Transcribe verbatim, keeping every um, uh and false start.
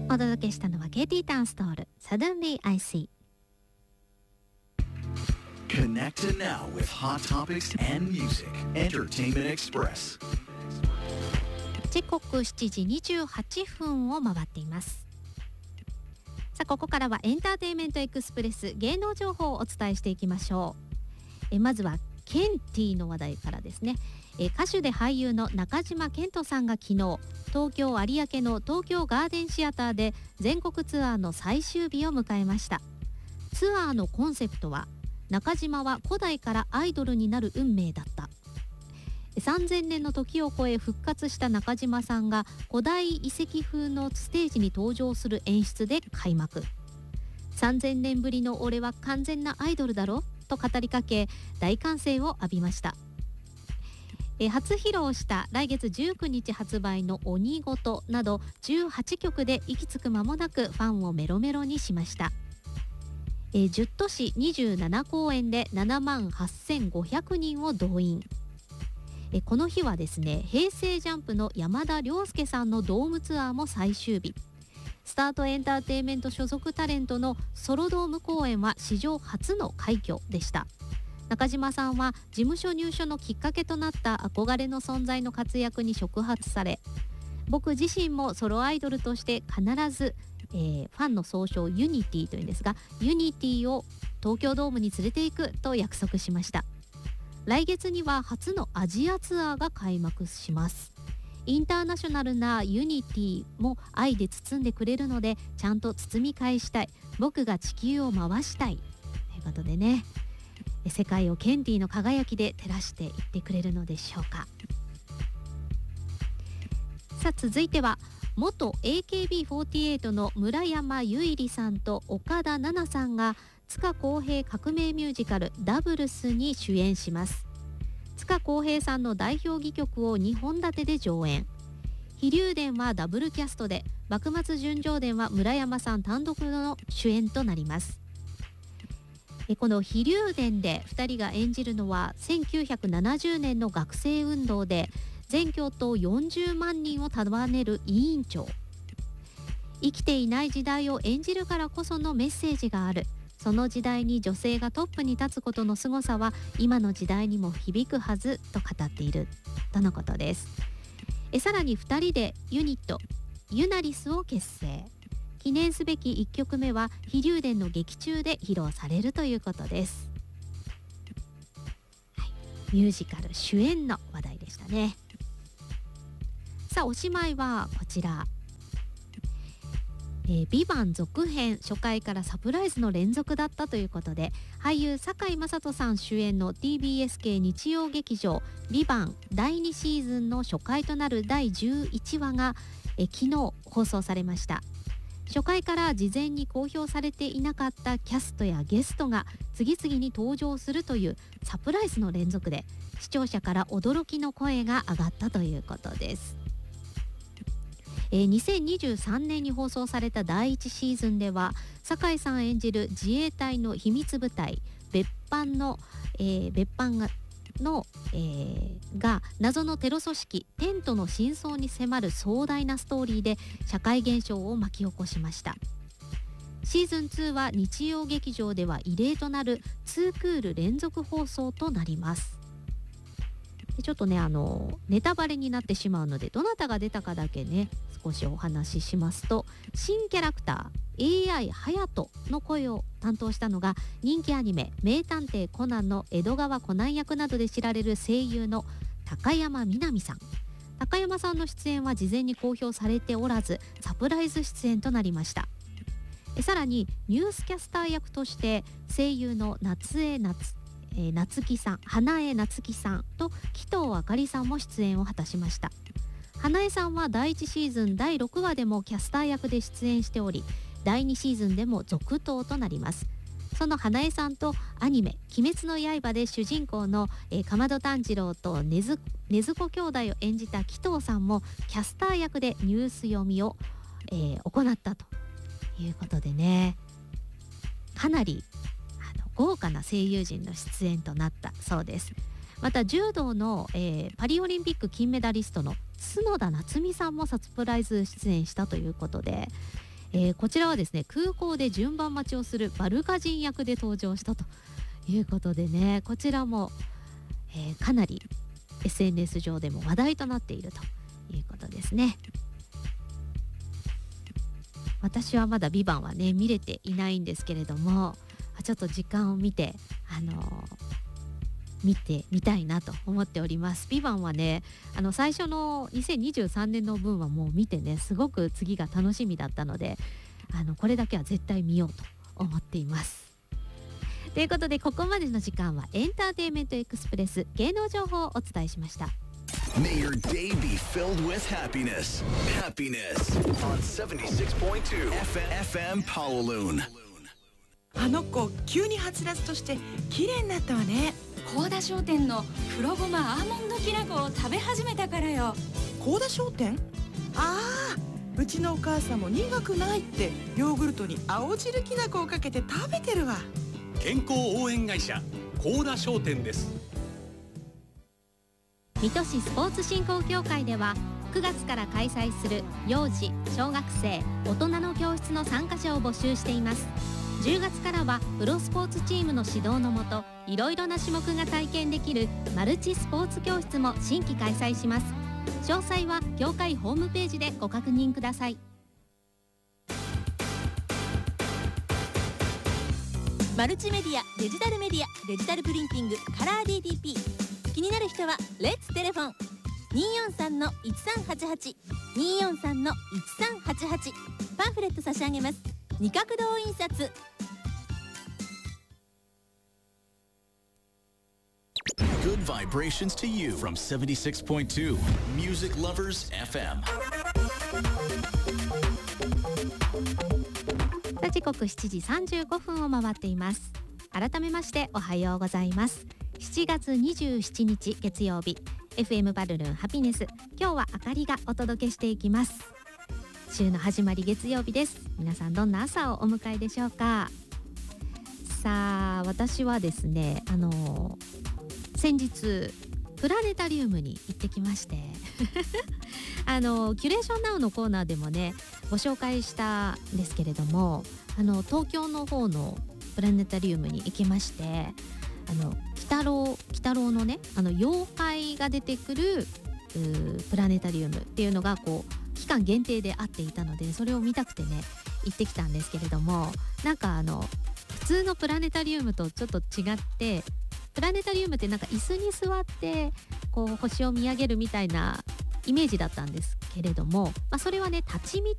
お届けしたのはケイティ・タンストール Suddenly I See。 Connect now with hot topics and music. Entertainment Express。 時刻しちじにじゅうはっぷんを回っています。さあここからはエンターテインメントエクスプレス、芸能情報をお伝えしていきましょう。えまずはケンティの話題からですね。え歌手で俳優の中島健人さんが昨日、東京有明の東京ガーデンシアターで全国ツアーの最終日を迎えました。ツアーのコンセプトは、中島は古代からアイドルになる運命だった。さんぜんねんの時を超え復活した中島さんが古代遺跡風のステージに登場する演出で開幕。さんぜんねんぶりの俺は完全なアイドルだろと語りかけ、大歓声を浴びました。え初披露した来月じゅうくにち発売の鬼ごとなどじゅうはちきょくで息つく間もなくファンをメロメロにしました。えじゅっ都市にじゅうななこうえんでななまんはっせんごひゃくにんを動員。えこの日はですね、平成ジャンプの山田涼介さんのドームツアーも最終日。スタートエンターテインメント所属タレントのソロドーム公演は史上初の快挙でした。中島さんは事務所入所のきっかけとなった憧れの存在の活躍に触発され、僕自身もソロアイドルとして必ず、えー、ファンの総称ユニティというんですが、ユニティを東京ドームに連れて行くと約束しました。来月には初のアジアツアーが開幕します。インターナショナルなユニティも愛で包んでくれるので、ちゃんと包み返したい、僕が地球を回したいということでね、世界をケンティの輝きで照らしていってくれるのでしょうか。さあ続いては、元 エーケービーフォーティーエイト の村山優里さんと岡田奈々さんが塚公平革命ミュージカルダブルスに主演します。塚公平さんの代表戯曲をにほん立てで上演。飛龍伝はダブルキャストで、幕末純情伝は村山さん単独の主演となります。この飛龍伝でふたりが演じるのはせんきゅうひゃくななじゅうねんの学生運動で全教頭よんじゅうまんにんを束ねる委員長。生きていない時代を演じるからこそのメッセージがある。その時代に女性がトップに立つことの凄さは今の時代にも響くはずと語っているとのことです。えさらにふたりでユニットユナリスを結成。記念すべきいっきょくめは飛龍伝の劇中で披露されるということです、はい、ミュージカル主演の話題でしたね。さあおしまいはこちら、えー、ビバン続編初回からサプライズの連続だったということで、俳優堺雅人さん主演の ティービーエス 系日曜劇場ビバンだいにシーズンの初回となるだいじゅういちわが、えー、昨日放送されました。初回から事前に公表されていなかったキャストやゲストが次々に登場するというサプライズの連続で、視聴者から驚きの声が上がったということです。えー、にせんにじゅうさんねんに放送されただいいちシーズンでは、堺さん演じる自衛隊の秘密部隊別班の、えー、別班がの、えー、が謎のテロ組織テントの真相に迫る壮大なストーリーで社会現象を巻き起こしました。シーズンには日曜劇場では異例となるにクール連続放送となります。でちょっとねあのネタバレになってしまうので、どなたが出たかだけね少しお話ししますと、新キャラクター エーアイ ハヤトの声を担当したのが人気アニメ名探偵コナンの江戸川コナン役などで知られる声優の高山みなみさん。高山さんの出演は事前に公表されておらず、サプライズ出演となりました。えさらにニュースキャスター役として声優の夏江夏えー、夏木さん花江夏樹さんと紀藤あかりさんも出演を果たしました。花江さんはだいいちシーズンだいろくわでもキャスター役で出演しており、だいにシーズンでも続投となります。その花江さんとアニメ鬼滅の刃で主人公の、えー、竈門炭治郎と禰豆子兄弟を演じた紀藤さんもキャスター役でニュース読みを、えー、行ったということでね、かなりあの豪華な声優陣の出演となったそうです。また柔道の、えー、パリオリンピック金メダリストの角田夏実さんもサプライズ出演したということで、 えー、こちらはですね空港で順番待ちをするバルカ人役で登場したということでね、こちらも、えー、かなり エスエヌエス 上でも話題となっているということですね。私はまだビバンはね見れていないんですけれども、ちょっと時間を見てあのー、見てみたいなと思っております。ビバンはねあの最初のにせんにじゅうさんねんの分はもう見てねすごく次が楽しみだったので、あのこれだけは絶対見ようと思っています。ということでここまでの時間はエンターテインメントエクスプレス芸能情報をお伝えしました。 May your day be filled with happiness. Happiness on seventy-six point two F M Kowloon. あの子急にはつらつとして綺麗になったわね。 高田商店の黒ごまアーモンドきな粉を食べ始めたからよ。 高田商店？ああ、うちのお母さんも苦くないってヨーグルトに青汁きな粉をかけて食べてるわ。 健康応援会社高田商店です。 水戸市スポーツ振興協会ではくがつから開催する幼児、小学生、大人の教室の参加者を募集しています。じゅうがつからはプロスポーツチームの指導のもといろいろな種目が体験できるマルチスポーツ教室も新規開催します。詳細は協会ホームページでご確認ください。 マルチメディア、デジタルメディア、デジタルプリンティング、カラー ディーティーピー。 気になる人はレッツテレフォン にーよんさんのいちさんはちはち にーよんさんのいちさんはちはち。 パンフレット差し上げます。二角堂印刷。 Good vibrations to you from seventy-six point two Music Lovers エフエム。 時刻しちじさんじゅうごふんを回っています。改めましておはようございます。しちがつにじゅうしちにち月曜日、 エフエム バルルンハピネス、今日はあかりがお届けしていきます。週の始まり月曜日です。皆さんどんな朝をお迎えでしょうか。さあ私はですねあの先日プラネタリウムに行ってきましてあのキュレーションナウのコーナーでもねご紹介したんですけれども、あの東京の方のプラネタリウムに行きまして、あの鬼太郎鬼太郎のねあの妖怪が出てくるプラネタリウムっていうのがこう期間限定であっていたので、それを見たくてね行ってきたんですけれども、なんかあの普通のプラネタリウムとちょっと違って、プラネタリウムってなんか椅子に座ってこう星を見上げるみたいなイメージだったんですけれども、まあ、それはね立ち見